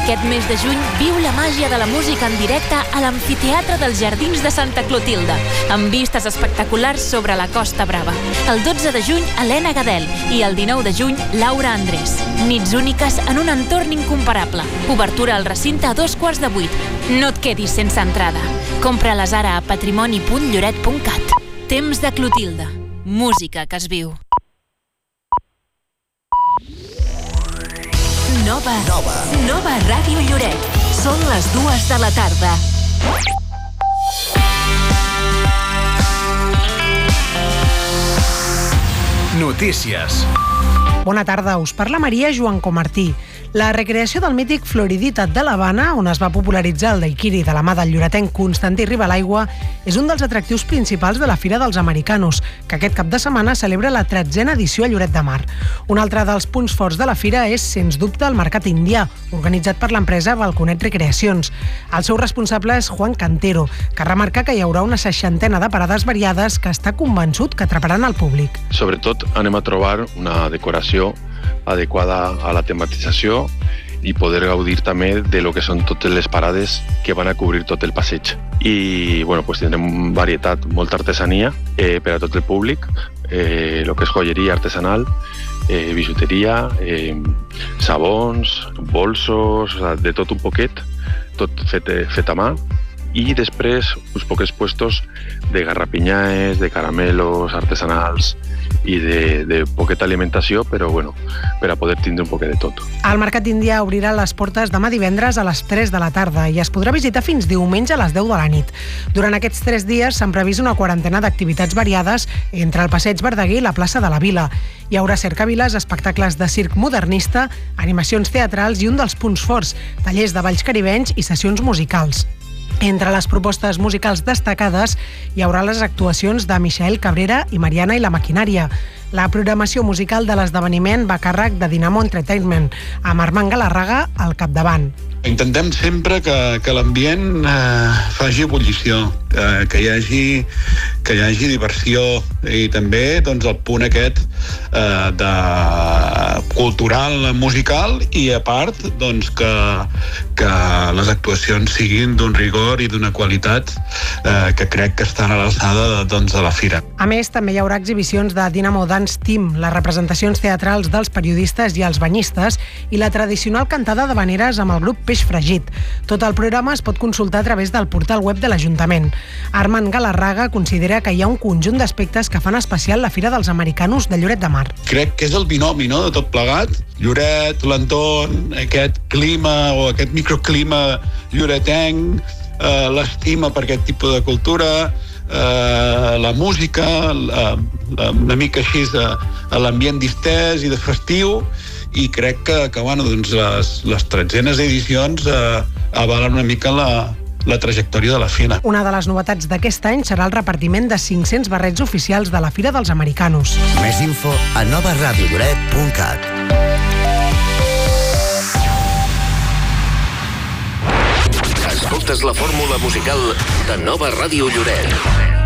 Aquest mes de juny viu la màgia de la música en directe a l'Amfiteatre dels Jardins de Santa Clotilde, amb vistes espectaculars sobre la Costa Brava. El 12 de juny, Helena Gadel, i el 19 de juny, Laura Andrés. Nits úniques en un entorn incomparable. Obertura al recinte a 7:15. No et quedis sense entrada. Compra-les ara a patrimoni.lloret.cat. Temps de Clotilde. Música que es viu. Nova Ràdio Lloret. Són les 2 de la tarda. Notícies. Bona tarda, us parla Maria Joan Comartí. La recreació del mític Floridita de l'Havana, on es va popularitzar el daiquiri de la mà del lloretenc Constantí Ribalaigua, és un dels atractius principals de la Fira dels Americanos, que aquest cap de setmana celebra la 13a edició a Lloret de Mar. Un altre dels punts forts de la fira és, sens dubte, el Mercat Indià, organitzat per l'empresa Balconet Recreacions. El seu responsable és Juan Cantero, que remarca que hi haurà una 60ena de parades variades que està convençut que atraparan el públic. Sobretot anem a trobar una decoració adequada a la tematització i poder gaudir també de lo que són totes les parades que van a cobrir tot el passeig. I tindrem varietat, molta artesania per a tot el públic, lo que és joieria artesanal, bijuteria, sabons, bolsos, de tot un poquet, tot fet a mà. I després uns pocs puestos de garrapinyades, de caramelos artesanals i de poqueta alimentació, però per a poder tindre un poquet de tot. El Mercat Indià obrirà les portes demà divendres a les 3 de la tarda i es podrà visitar fins diumenge a les 10 de la nit. Durant aquests 3 dies s'han previst una 40ena d'activitats variades entre el Passeig Verdaguer i la plaça de la Vila. Hi haurà cercaviles, espectacles de circ modernista, animacions teatrals i un dels punts forts, tallers de balls caribenys i sessions musicals. Entre les propostes musicals destacades hi haurà les actuacions de Michael Cabrera i Mariana i la Maquinària. La programació musical de l'esdeveniment va a càrrec de Dinamo Entertainment, amb Armand Galarraga al capdavant. Intentem sempre que l'ambient faci ebullició, que hi hagi diversió i també el punt aquest cultural, musical i a part que les actuacions siguin d'un rigor i d'una qualitat que crec que estan a l'alçada de la fira. A més, també hi haurà exhibicions de Dinamo Dance Team, les representacions teatrals dels periodistes i els banyistes i la tradicional cantada d'havaneres amb el grup Peix Fregit. Tot el programa es pot consultar a través del portal web de l'Ajuntament. Armand Galarraga considera que hi ha un conjunt d'aspectes que fan especial la Fira dels Americanos de Lloret de Mar. Crec que és el binomi, de tot plegat. Lloret, l'entorn, aquest clima o aquest microclima lloretenc, l'estima per aquest tipus de cultura, la música, una mica així l'ambient distès i de festiu, i crec que les 13enes edicions avalen una mica la trajectòria de la fira. Una de les novetats d'aquest any serà el repartiment de 500 barrets oficials de la Fira dels Americanos. Més info a novaradiolloret.cat. Escoltes la fórmula musical de Nova Ràdio Lloret.